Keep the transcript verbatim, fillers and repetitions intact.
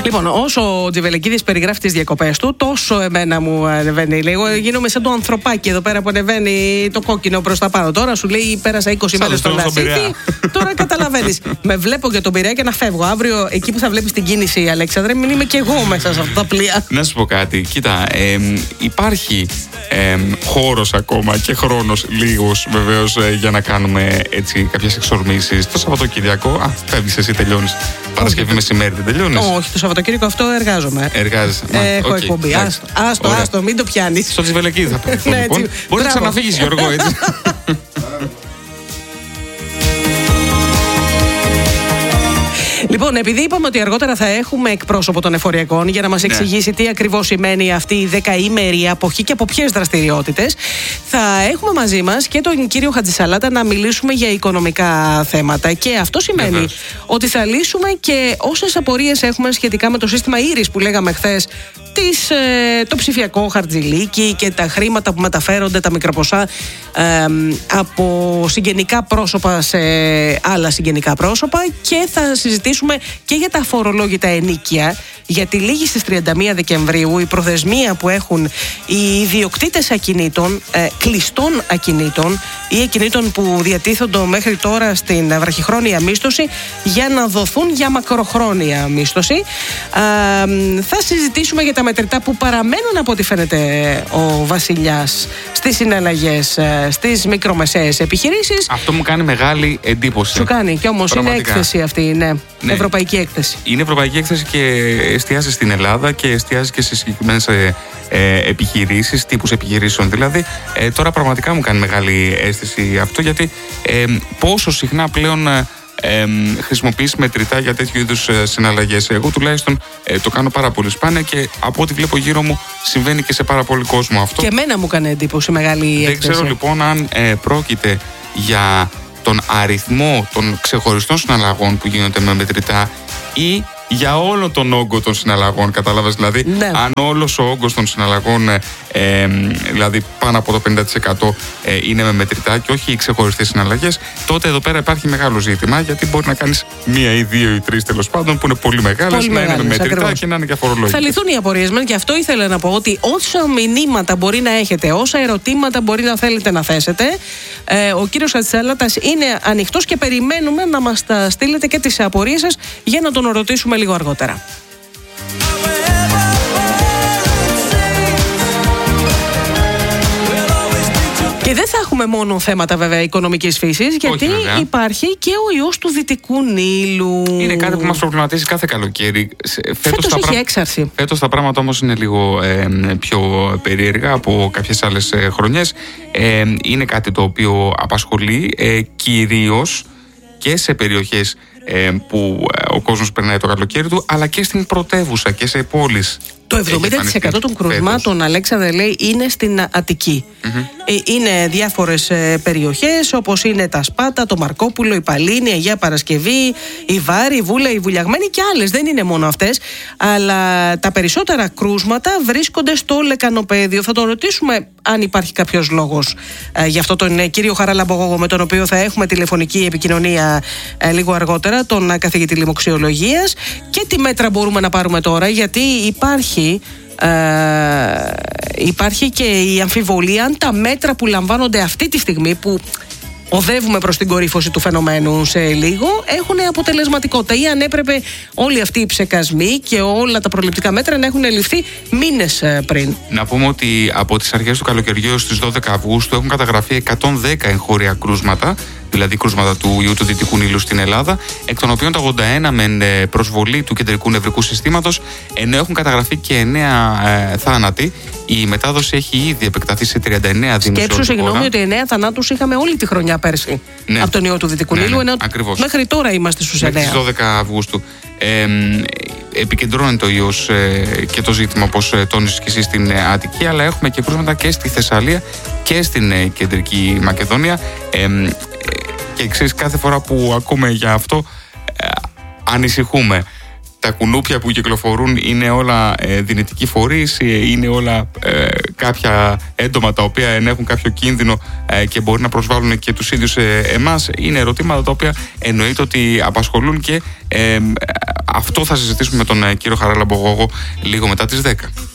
Λοιπόν, όσο ο Τζιβελεκίδης περιγράφει τις διακοπές του, τόσο εμένα μου ανεβαίνει λίγο. Γίνομαι σαν το ανθρωπάκι εδώ πέρα που ανεβαίνει το κόκκινο προς τα πάνω. Τώρα σου λέει πέρασα είκοσι μέρες στον Λασίθι. Τώρα καταλαβαίνεις. Με βλέπω για τον Πειραιά και να φεύγω. Αύριο εκεί που θα βλέπεις την κίνηση, Αλέξανδρε, μην είμαι κι εγώ μέσα σε αυτά τα πλοία. Να σου πω κάτι. Κοίτα, ε, υπάρχει ε, χώρος ακόμα και χρόνος λίγος βεβαίως ε, για να κάνουμε έτσι κάποιες εξορμήσεις. Το Σαββατοκυριακό, α, φεύγεις εσύ, τελειώνεις. Παρασκευή μεσημέρι δεν τελειώνεις? Όχι, το Σαββατοκύριακο αυτό εργάζομαι. Εργάζεσαι. Ε, έχω okay, εκπομπή. Άστο, άστο, άστο, μην το πιάνεις. Στο Τζιβελεκίδη θα πούμε. Ναι, λοιπόν. Μπορεί να ξαναφύγεις, Γιώργο, έτσι. Λοιπόν, επειδή είπαμε ότι αργότερα θα έχουμε εκπρόσωπο των εφοριακών για να μας εξηγήσει ναι. τι ακριβώς σημαίνει αυτή η δεκαήμερη αποχή και από ποιες δραστηριότητες, θα έχουμε μαζί μας και τον κύριο Χατζησαλάτα να μιλήσουμε για οικονομικά θέματα. Και αυτό σημαίνει Βεβαίως. ότι θα λύσουμε και όσες απορίες έχουμε σχετικά με το σύστημα Ήρης που λέγαμε χθες, της, ε, το ψηφιακό χαρτζηλίκι και τα χρήματα που μεταφέρονται, τα μικροποσά ε, από συγγενικά πρόσωπα σε άλλα συγγενικά πρόσωπα, και θα συζητήσουμε και για τα αφορολόγητα ενίκια, γιατί λήγει στις τριάντα μία Δεκεμβρίου η προθεσμία που έχουν οι ιδιοκτήτες ακινήτων, ε, κλειστών ακινήτων ή ακινήτων που διατίθονται μέχρι τώρα στην βραχυχρόνια μίσθωση για να δοθούν για μακροχρόνια μίσθωση. Ε, θα συζητήσουμε για τα μετρητά που παραμένουν από ό,τι φαίνεται ο Βασιλιάς στις συναλλαγές στις μικρομεσαίες επιχειρήσεις. Αυτό μου κάνει μεγάλη εντύπωση. Σου κάνει, και όμως είναι έκθεση αυτή, ναι. ναι. Ευρωπαϊκή έκθεση. Είναι ευρωπαϊκή έκθεση και εστιάζει στην Ελλάδα και εστιάζει και σε συγκεκριμένες ε, ε, επιχειρήσεις, τύπους επιχειρήσεων δηλαδή. Ε, τώρα πραγματικά μου κάνει μεγάλη αίσθηση αυτό, γιατί ε, πόσο συχνά πλέον Ε, Ε, χρησιμοποιείς μετρητά για τέτοιου είδους ε, συναλλαγές. Εγώ τουλάχιστον ε, το κάνω πάρα πολύ σπάνια και από ό,τι βλέπω γύρω μου συμβαίνει και σε πάρα πολύ κόσμο αυτό. Και εμένα μου έκανε εντύπωση μεγάλη έκθεση. Δεν ξέρω λοιπόν αν ε, πρόκειται για τον αριθμό των ξεχωριστών συναλλαγών που γίνονται με μετρητά ή για όλο τον όγκο των συναλλαγών. Κατάλαβες δηλαδή, ναι. αν όλος ο όγκος των συναλλαγών, ε, ε, δηλαδή πάνω από το πενήντα τοις εκατό ε, είναι με μετρητά και όχι οι ξεχωριστές συναλλαγές, τότε εδώ πέρα υπάρχει μεγάλο ζήτημα, γιατί μπορεί να κάνεις μία ή δύο ή τρεις τέλος πάντων που είναι πολύ μεγάλες, πολύ να μεγάλες, είναι με μετρητά ακριβώς. και να είναι και αφορολόγητα. Θα λυθούν οι απορίες μας, και αυτό ήθελα να πω, ότι όσα μηνύματα μπορεί να έχετε, όσα ερωτήματα μπορεί να θέλετε να θέσετε, ε, ο κύριος Χατζησαλάτας είναι ανοιχτός και περιμένουμε να μας τα στείλετε και τις απορίες σας για να τον ρωτήσουμε λίγο αργότερα. Και δεν θα έχουμε μόνο θέματα βέβαια οικονομικής φύσης, γιατί Όχι, υπάρχει και ο ιός του Δυτικού Νείλου. Είναι κάτι που μας προβληματίζει κάθε καλοκαίρι. Φέτος, Φέτος έχει πρα... έξαρση. Φέτος τα πράγματα όμως είναι λίγο ε, πιο περίεργα από κάποιες άλλες ε, χρονιές. Ε, είναι κάτι το οποίο απασχολεί ε, κυρίως και σε περιοχές ε, που ε, ο κόσμος περνάει το καλοκαίρι του, αλλά και στην πρωτεύουσα και σε πόλεις. Το εβδομήντα τοις εκατό των κρουσμάτων, Αλέξανδρε, λέει, είναι στην Αττική. Mm-hmm. Είναι διάφορες περιοχές, όπως είναι τα Σπάτα, το Μαρκόπουλο, η Παλίνη, η Αγία Παρασκευή, η Βάρη, η Βούλα, η Βουλιαγμένη και άλλες. Δεν είναι μόνο αυτές. Αλλά τα περισσότερα κρούσματα βρίσκονται στο Λεκανοπαίδιο. Θα τον ρωτήσουμε αν υπάρχει κάποιος λόγος ε, για αυτό τον ε, κύριο Χαράλαμπογόγο, με τον οποίο θα έχουμε τηλεφωνική επικοινωνία ε, λίγο αργότερα, τον ε, καθηγητή λοιμοξιολογίας, και τι μέτρα μπορούμε να πάρουμε τώρα, γιατί υπάρχει. Ε, υπάρχει και η αμφιβολία αν τα μέτρα που λαμβάνονται αυτή τη στιγμή, που οδεύουμε προς την κορύφωση του φαινομένου σε λίγο, έχουν αποτελεσματικότητα, ή αν έπρεπε όλοι αυτοί οι ψεκασμοί και όλα τα προληπτικά μέτρα να έχουν ληφθεί μήνες πριν. Να πούμε ότι από τις αρχές του καλοκαιριού στις δώδεκα Αυγούστου έχουν καταγραφεί εκατόν δέκα εγχώρια κρούσματα, δηλαδή κρούσματα του ιού του Δυτικού Νείλου στην Ελλάδα, εκ των οποίων τα ογδόντα ένα με προσβολή του κεντρικού νευρικού συστήματος, ενώ έχουν καταγραφεί και εννέα ε, θάνατοι. Η μετάδοση έχει ήδη επεκταθεί σε τριάντα εννέα δήμους. Σκέψου, συγγνώμη, ότι εννέα θανάτους είχαμε όλη τη χρονιά πέρσι, ναι, από τον ιό του Δυτικού Νείλου, ναι, ναι, ενώ μέχρι τώρα είμαστε στους εννέα. Μέχρι τις δώδεκα Αυγούστου. Ε, επικεντρώνεται ο ιός ε, και το ζήτημα, όπως ε, τόνισες και εσύ, στην ε, Αττική, αλλά έχουμε και κρούσματα και στη Θεσσαλία και στην ε, Κεντρική Μακεδονία. Ε, ε, και ξέρεις, κάθε φορά που ακούμε για αυτό ε, ανησυχούμε. τα κουνούπια που κυκλοφορούν είναι όλα ε, δυνητικοί φορείς, είναι όλα ε, κάποια έντομα τα οποία ενέχουν κάποιο κίνδυνο ε, και μπορεί να προσβάλλουν και τους ίδιους ε, εμάς. Είναι ερωτήματα τα οποία εννοείται ότι απασχολούν και ε, αυτό θα συζητήσουμε με τον ε, κύριο Χαράλαμπο λίγο μετά τις δέκα.